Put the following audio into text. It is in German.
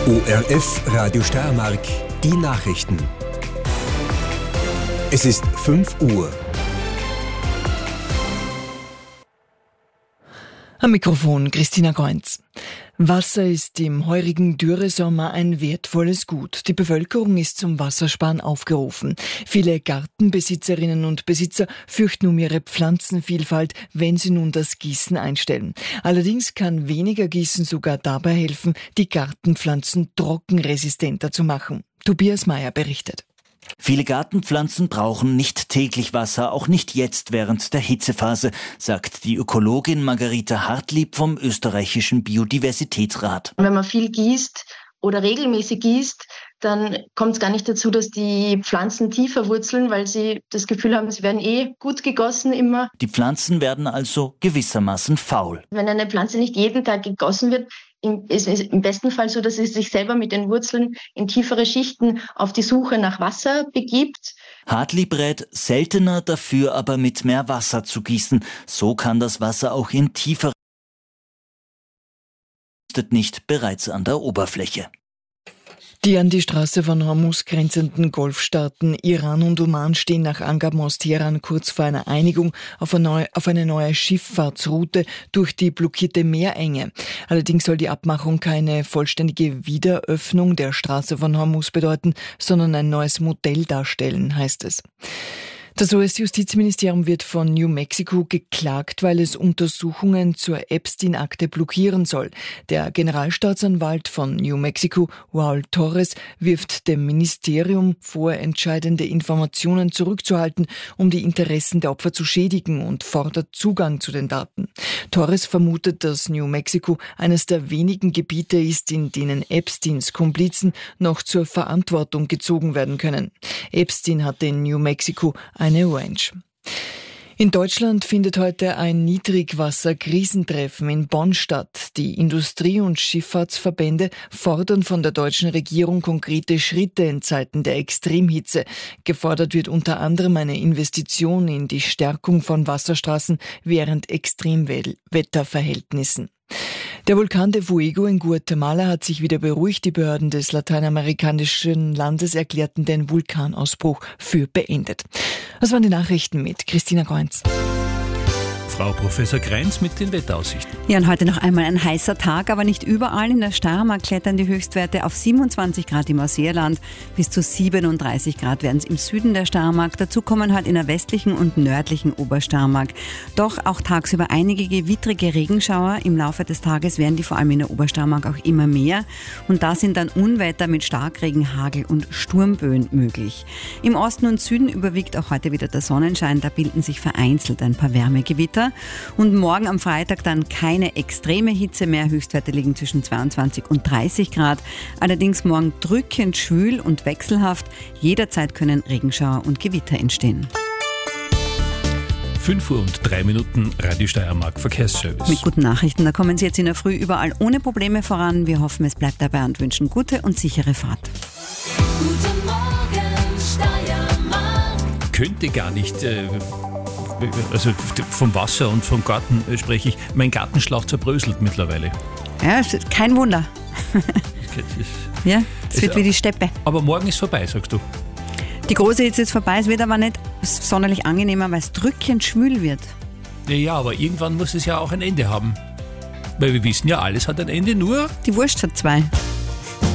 ORF Radio Steiermark, die Nachrichten. Es ist 5 Uhr. Am Mikrofon Christina Kreunz. Wasser ist im heurigen Dürresommer ein wertvolles Gut. Die Bevölkerung ist zum Wassersparen aufgerufen. Viele Gartenbesitzerinnen und Besitzer fürchten um ihre Pflanzenvielfalt, wenn sie nun das Gießen einstellen. Allerdings kann weniger Gießen sogar dabei helfen, die Gartenpflanzen trockenresistenter zu machen. Tobias Meyer berichtet. Viele Gartenpflanzen brauchen nicht täglich Wasser, auch nicht jetzt während der Hitzephase, sagt die Ökologin Margarita Hartlieb vom österreichischen Biodiversitätsrat. Wenn man viel gießt oder regelmäßig gießt, dann kommt es gar nicht dazu, dass die Pflanzen tiefer wurzeln, weil sie das Gefühl haben, sie werden gut gegossen immer. Die Pflanzen werden also gewissermaßen faul. Wenn eine Pflanze nicht jeden Tag gegossen wird, ist es im besten Fall so, dass sie sich selber mit den Wurzeln in tiefere Schichten auf die Suche nach Wasser begibt. Hartlieb rät, seltener dafür aber mit mehr Wasser zu gießen. So kann das Wasser auch in tiefer nicht bereits an der Oberfläche. Die an die Straße von Hormuz grenzenden Golfstaaten Iran und Oman stehen nach Angaben aus Teheran kurz vor einer Einigung auf eine neue Schifffahrtsroute durch die blockierte Meerenge. Allerdings soll die Abmachung keine vollständige Wiederöffnung der Straße von Hormuz bedeuten, sondern ein neues Modell darstellen, heißt es. Das US-Justizministerium wird von New Mexico geklagt, weil es Untersuchungen zur Epstein-Akte blockieren soll. Der Generalstaatsanwalt von New Mexico, Raul Torres, wirft dem Ministerium vor, entscheidende Informationen zurückzuhalten, um die Interessen der Opfer zu schädigen, und fordert Zugang zu den Daten. Torres vermutet, dass New Mexico eines der wenigen Gebiete ist, in denen Epsteins Komplizen noch zur Verantwortung gezogen werden können. Epstein hatte in New Mexico eine Ranch. In Deutschland findet heute ein Niedrigwasser-Krisentreffen in Bonn statt. Die Industrie- und Schifffahrtsverbände fordern von der deutschen Regierung konkrete Schritte in Zeiten der Extremhitze. Gefordert wird unter anderem eine Investition in die Stärkung von Wasserstraßen während Extremwetterverhältnissen. Der Vulkan de Fuego in Guatemala hat sich wieder beruhigt. Die Behörden des lateinamerikanischen Landes erklärten den Vulkanausbruch für beendet. Das waren die Nachrichten mit Christina Kreunz. Frau Professor Kreunz mit den Wetteraussichten. Ja, und heute noch einmal ein heißer Tag, aber nicht überall. In der Steiermark klettern die Höchstwerte auf 27 Grad im Ausseerland, bis zu 37 Grad werden es im Süden der Steiermark. Dazu kommen halt in der westlichen und nördlichen Obersteiermark. Doch auch tagsüber einige gewittrige Regenschauer. Im Laufe des Tages werden die vor allem in der Obersteiermark auch immer mehr. Und da sind dann Unwetter mit Starkregen, Hagel und Sturmböen möglich. Im Osten und Süden überwiegt auch heute wieder der Sonnenschein. Da bilden sich vereinzelt ein paar Wärmegewitter. Und morgen am Freitag dann keine extreme Hitze mehr. Höchstwerte liegen zwischen 22 und 30 Grad. Allerdings morgen drückend schwül und wechselhaft. Jederzeit können Regenschauer und Gewitter entstehen. 5 Uhr und 3 Minuten, Radio Steiermark Verkehrsservice. Mit guten Nachrichten, da kommen Sie jetzt in der Früh überall ohne Probleme voran. Wir hoffen, es bleibt dabei und wünschen gute und sichere Fahrt. Guten Morgen, Steiermark. Könnte gar nicht... Also vom Wasser und vom Garten spreche ich. Mein Gartenschlauch zerbröselt mittlerweile. Ja, kein Wunder. Ja, es wird wie die Steppe. Aber morgen ist vorbei, sagst du? Die große Hitze ist vorbei, es wird aber nicht sonderlich angenehmer, weil es drückend schwül wird. Ja, aber irgendwann muss es ja auch ein Ende haben. Weil wir wissen ja, alles hat ein Ende, nur... Die Wurst hat 2.